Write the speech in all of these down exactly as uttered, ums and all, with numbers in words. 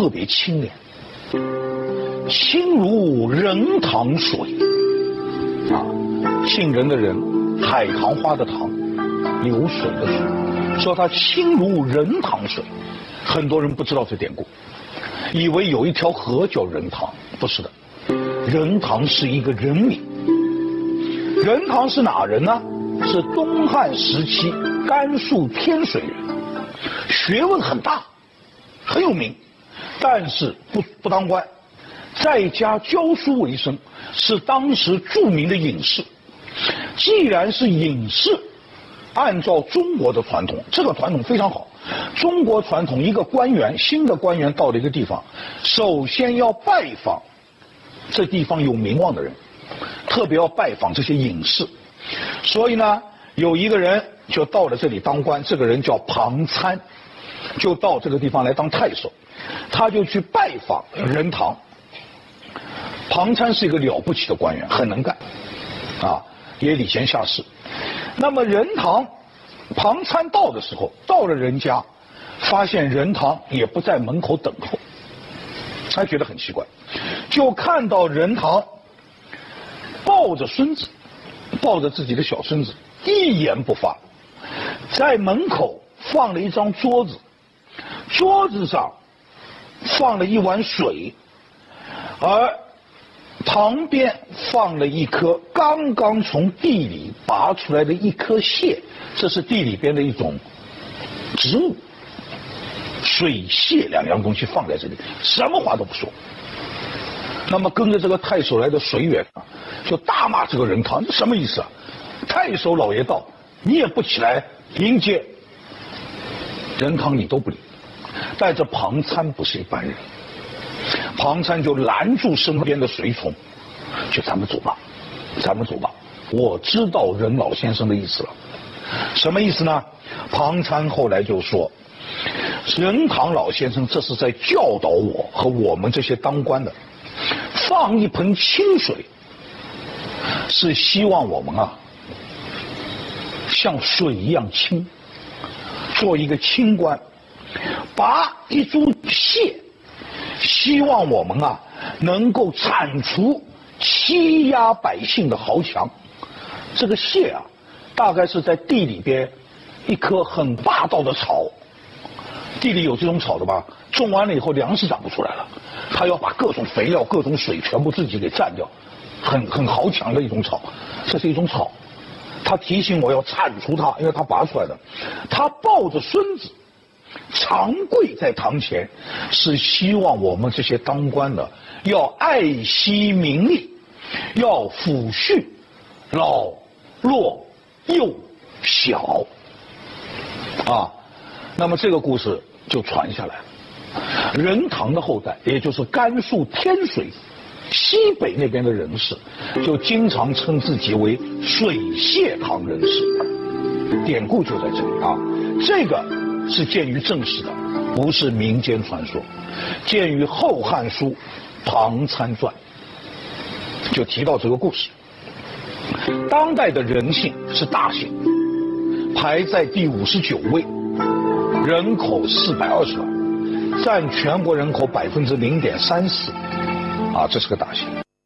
特别清廉，清如人塘水啊，杏仁的仁，海棠花的棠，流水的水，说它清如人塘水。很多人不知道这典故，以为有一条河叫人塘，不是的，人塘是一个人名。人塘是哪人呢？是东汉时期甘肃天水人，学问很大，很有名，但是不不当官，在家教书为生，是当时著名的隐士。既然是隐士，按照中国的传统，这个传统非常好。中国传统，一个官员，新的官员到了一个地方，首先要拜访这地方有名望的人，特别要拜访这些隐士。所以呢，有一个人就到了这里当官，这个人叫庞参，就到这个地方来当太守，他就去拜访人塘。庞参是一个了不起的官员，很能干，啊，也礼贤下士。那么人塘，庞参到的时候，到了人家，发现人塘也不在门口等候，他觉得很奇怪，就看到人塘抱着孙子，抱着自己的小孙子，一言不发，在门口放了一张桌子，桌子上放了一碗水，而旁边放了一颗刚刚从地里拔出来的一颗蟹，这是地里边的一种植物，水蟹两样东西放在这里，什么话都不说。那么跟着这个太守来的水远啊，就大骂这个人塘，什么意思啊？太守老爷到，你也不起来迎接，人塘你都不理。但这庞参不是一般人，庞参就拦住身边的随从，就咱们走吧，咱们走吧。我知道任老先生的意思了，什么意思呢？庞参后来就说，任塘老先生这是在教导我和我们这些当官的，放一盆清水，是希望我们啊像水一样清，做一个清官；拔一株蟹，希望我们啊能够铲除欺压百姓的豪强。这个蟹啊，大概是在地里边一棵很霸道的草，地里有这种草的吧，种完了以后粮食长不出来了，他要把各种肥料、各种水全部自己给占掉，很很豪强的一种草，这是一种草。他提醒我要铲除它，因为他拔出来的。他抱着孙子长跪在堂前，是希望我们这些当官的要爱惜名利，要抚恤老弱幼小啊。那么这个故事就传下来了。任塘的后代，也就是甘肃天水西北那边的人士，就经常称自己为水蟹塘人士。典故就在这里啊，这个是见于正史的，不是民间传说。见于《后汉书·庞参传》，就提到这个故事。当代的人姓是大姓，排在第五十九位，人口四百二十万，占全国人口百分之零点三四。啊，这是个大姓。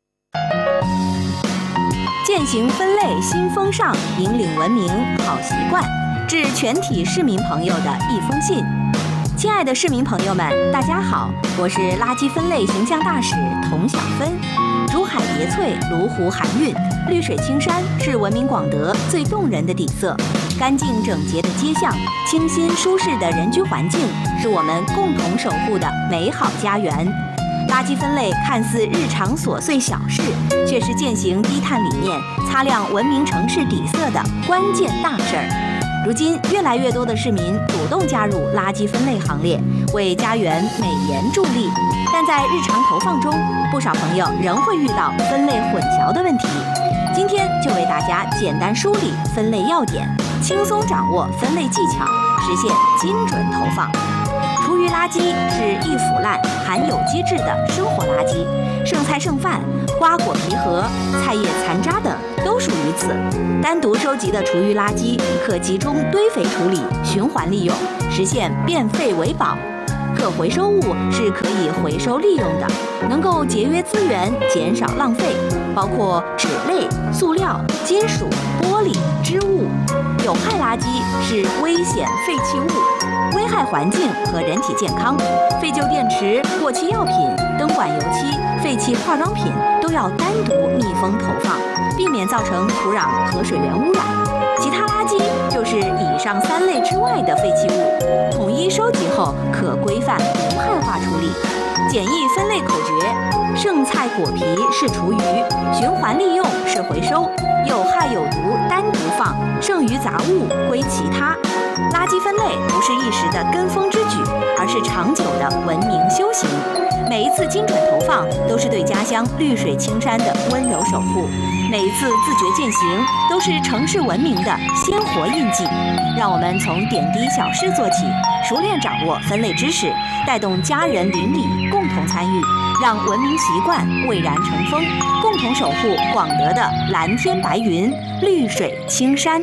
践行分类新风尚，引领文明好习惯，致全体市民朋友的一封信。亲爱的市民朋友们，大家好，我是垃圾分类形象大使童小芬。竹海叠翠，芦湖含韵，绿水青山是文明广德最动人的底色。干净整洁的街巷，清新舒适的人居环境，是我们共同守护的美好家园。垃圾分类看似日常琐碎小事，却是践行低碳理念、擦亮文明城市底色的关键大事儿。如今，越来越多的市民主动加入垃圾分类行列，为家园美颜助力。但在日常投放中，不少朋友仍会遇到分类混淆的问题。今天就为大家简单梳理分类要点，轻松掌握分类技巧，实现精准投放。厨余垃圾是易腐烂、含有机质的生活垃圾，剩菜剩饭、瓜果皮核、菜叶残渣等都属于此。单独收集的厨余垃圾可集中堆肥处理、循环利用，实现变废为宝。可可回收物是可以回收利用的，能够节约资源，减少浪费，包括纸类、塑料、金属、玻璃、织物。有害垃圾是危险废弃物，危害环境和人体健康。废旧电池、过期药品、灯管油漆、废弃化妆品都要单独密封投放，避免造成土壤和水源污染。其他垃圾就是以上三类之外的废弃物，统一收集后可规范无害化处理。简易分类口诀：剩菜果皮是厨余，循环利用是回收，有害有毒单独放，剩余杂物归其他。垃圾分类不是一时的跟风之举，而是长久的文明修行。每一次精准投放，都是对家乡绿水青山的温柔守护；每一次自觉践行，都是城市文明的鲜活印记。让我们从点滴小事做起，熟练掌握分类知识，带动家人邻里共同参与，让文明习惯蔚然成风，共同守护广德的蓝天白云、绿水青山。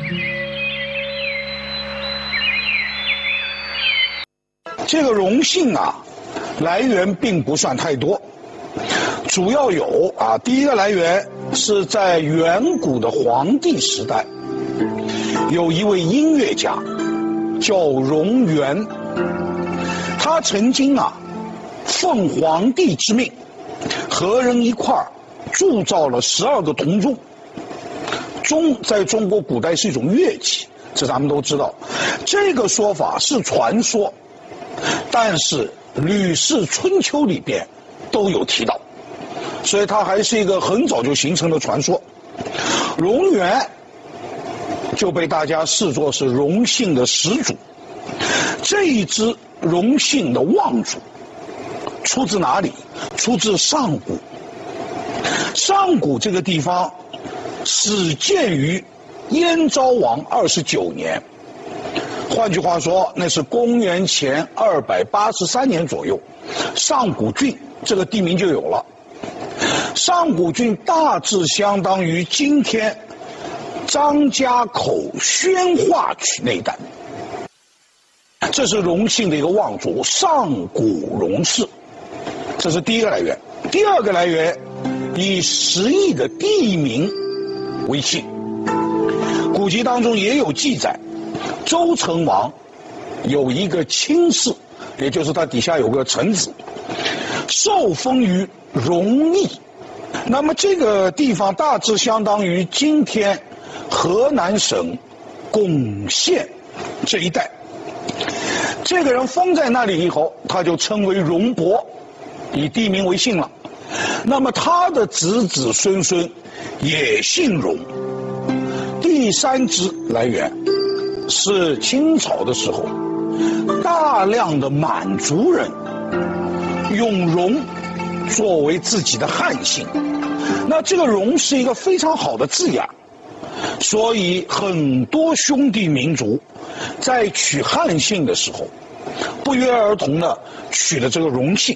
这个荣幸啊，来源并不算太多，主要有啊，第一个来源是在远古的黄帝时代，有一位音乐家叫荣源，他曾经啊奉皇帝之命，和人一块儿铸造了十二个铜钟。钟在中国古代是一种乐器，这咱们都知道。这个说法是传说，但是《吕氏春秋》里边都有提到，所以它还是一个很早就形成的传说。荣源就被大家视作是荣姓的始祖。这一支荣姓的望族出自哪里？出自上古。上古这个地方始建于燕昭王二十九年，换句话说，那是公元前二百八十三年左右，上古郡这个地名就有了。上古郡大致相当于今天张家口宣化区那一带，这是荣姓的一个望族，上古荣氏，这是第一个来源。第二个来源以十邑的地名为姓，古籍当中也有记载，周成王有一个卿士，也就是他底下有个臣子，受封于荣邑。那么这个地方大致相当于今天河南省巩县这一带。这个人封在那里以后，他就称为荣伯，以地名为姓了。那么他的子子孙孙也姓荣。第三支来源是清朝的时候，大量的满族人用荣作为自己的汉姓，那这个荣是一个非常好的字眼，所以很多兄弟民族在取汉姓的时候，不约而同的取了这个荣姓。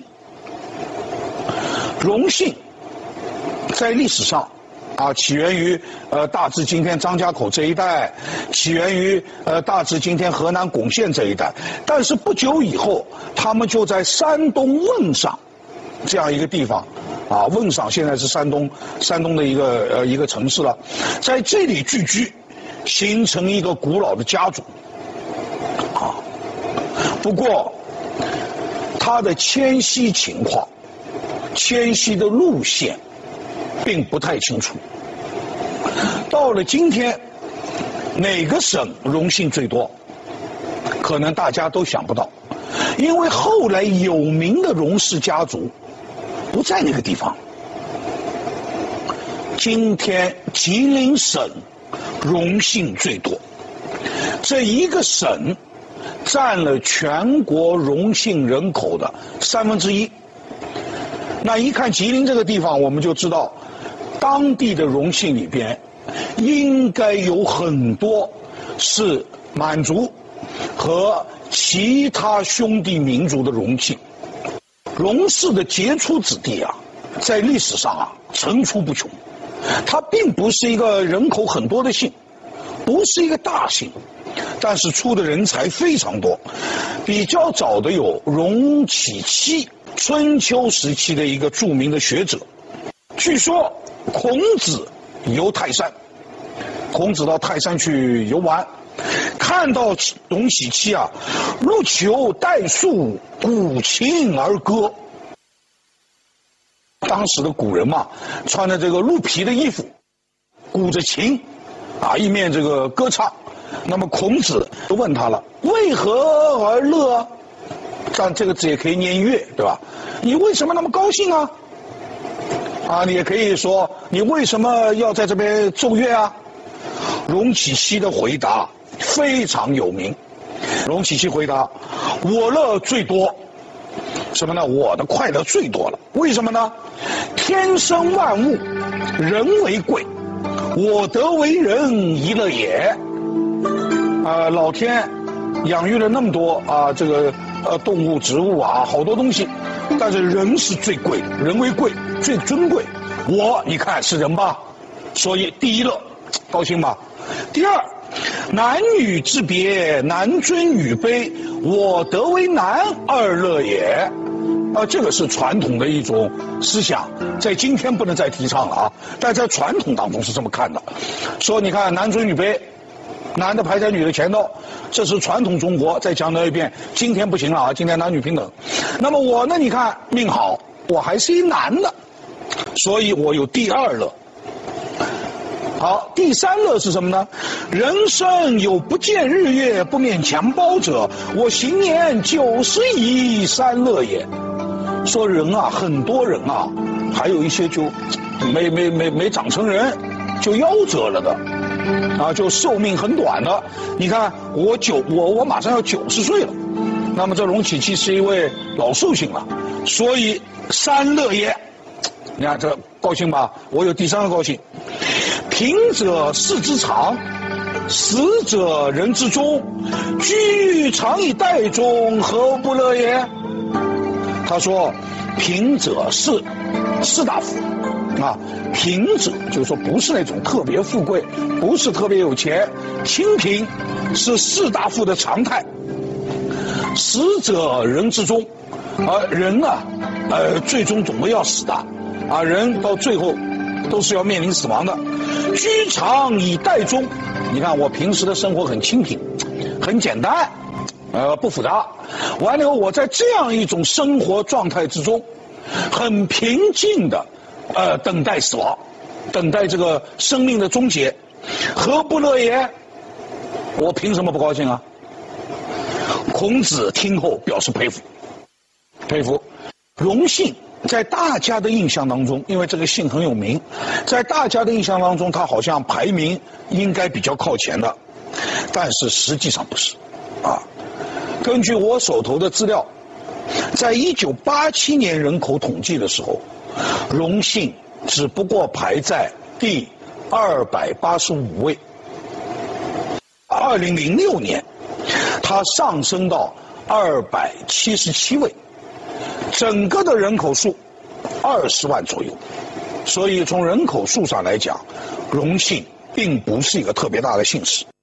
荣姓在历史上啊，起源于呃大致今天张家口这一带，起源于呃大致今天河南巩县这一带，但是不久以后，他们就在山东汶上这样一个地方，啊，汶上现在是山东山东的一个呃一个城市了，在这里聚居，形成一个古老的家族，啊，不过它的迁徙情况、迁徙的路线并不太清楚。到了今天，哪个省荣姓最多？可能大家都想不到，因为后来有名的荣氏家族不在那个地方。今天吉林省荣姓最多，这一个省占了全国荣姓人口的三分之一。那一看吉林这个地方，我们就知道当地的荣姓里边应该有很多是满族和其他兄弟民族的荣姓。荣氏的杰出子弟啊，在历史上啊层出不穷。它并不是一个人口很多的姓，不是一个大姓， 但是出的人才非常多。比较早的有荣启期，春秋时期的一个著名的学者。据说孔子游泰山，孔子到泰山去游玩，看到荣启期啊，入裘带束，鼓琴而歌。当时的古人嘛，穿着这个鹿皮的衣服，鼓着琴，啊，一面这个歌唱。那么孔子就问他了：为何而乐？但这个字也可以念乐，对吧？你为什么那么高兴啊？啊，你也可以说你为什么要在这边奏乐啊？荣启期的回答非常有名。荣启期回答：我乐最多。什么呢？我的快乐最多了。为什么呢？天生万物，人为贵，我得为人宜乐也。啊、呃，老天养育了那么多啊、呃，这个呃动物、植物啊，好多东西，但是人是最贵的，人为贵，最尊贵。我你看是人吧，所以第一乐，高兴吧。第二，男女之别，男尊女卑，我得为男而乐也。啊，这个是传统的一种思想，在今天不能再提倡了啊，但在传统当中是这么看的，说你看男尊女卑，男的排在女的前头，这是传统中国。再强调一遍，今天不行了啊，今天男女平等。那么我呢，你看命好，我还是一男的，所以我有第二乐。好，第三乐是什么呢？人生有不见日月，不面强包者，我行年九十以三乐也。说人啊，很多人啊，还有一些就没没没没长成人，就夭折了的，啊，就寿命很短的。你看我九我我马上要九十岁了，那么这荣启期是一位老寿星了，所以三乐也。你看这高兴吧？我有第三个高兴。贫者世之长，死者人之终，居常以待中，何不乐也？他说，贫者是士大夫，啊，贫者就是说不是那种特别富贵，不是特别有钱，清贫是士大夫的常态。死者人之终，啊，人啊，呃，最终总归要死的，啊，人到最后都是要面临死亡的。居常以待终，你看我平时的生活很清贫，很简单。呃，不复杂。完了以后，我在这样一种生活状态之中，很平静的，呃，等待死亡，等待这个生命的终结，何不乐也？我凭什么不高兴啊？孔子听后表示佩服，佩服，荣幸。在大家的印象当中，因为这个姓很有名，在大家的印象当中，他好像排名应该比较靠前的，但是实际上不是，啊。根据我手头的资料，在一九八七年人口统计的时候，荣幸只不过排在第二百八十五位。二零零六年，它上升到二百七十七位，整个的人口数二十万左右，所以从人口数上来讲，荣幸并不是一个特别大的姓氏。